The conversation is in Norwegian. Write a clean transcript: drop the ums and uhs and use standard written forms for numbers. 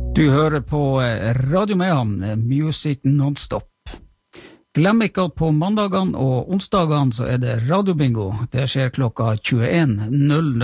Du hører på Radio Mehamn, Music Non-Stop. Glem ikke at på mandagene og onsdagene så det radiobingo. Det skjer klokka 21:00.